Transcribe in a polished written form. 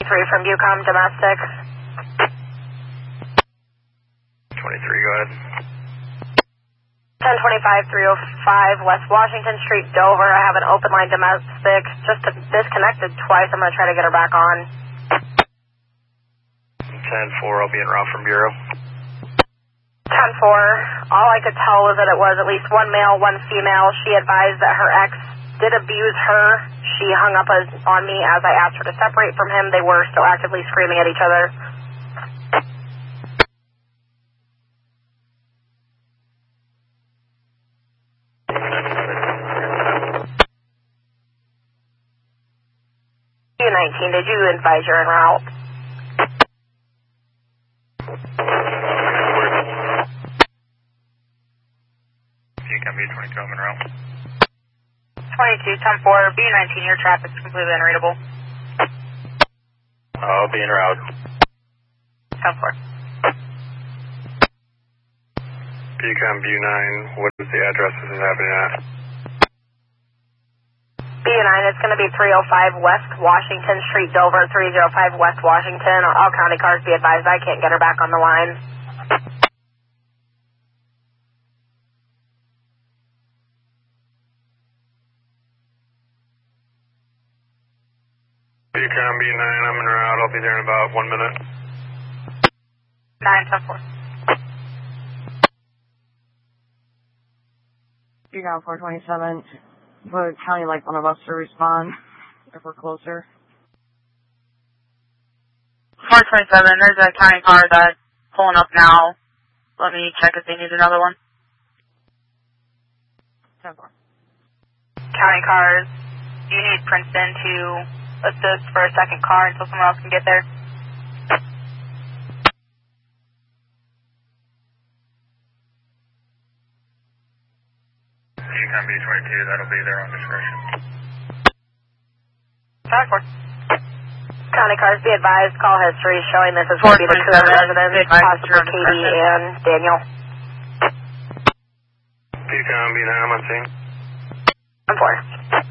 from Bucom, domestic. 23, go ahead. 1025-305 West Washington Street, Dover. I have an open line domestic. Just disconnected twice. I'm going to try to get her back on. 10-4, I'll be en route from Bureau. 10-4. All I could tell was that it was at least one male, one female. She advised that her ex did abuse her. She hung up on me as I asked her to separate from him. They were still actively screaming at each other. U-19, did you advise you're en route? Bucom B-22, I'm en route. 22, 10-4, B-19, your traffic's completely unreadable. I'll be en route. 10-4. Bucom B-9, what is the address this is happening at? B-9, it's going to be 305 West Washington Street, Dover, 305 West Washington. All county cars be advised, I can't get her back on the line. Bucom B-9, I'm en route. I'll be there in about 1 minute. 9-4. Bucom 427. Would county like one of us to respond if we're closer? 427, there's a county car that's pulling up now. Let me check if they need another one. 10-4. County cars, do you need Princeton to assist for a second car until someone else can get there? Bucom B-22, that'll be there on discretion. 10-4. County cars be advised, call history showing this is going to be the current residence, possibly Katie and Daniel. Bucom B-9, I'm on scene. 10-4.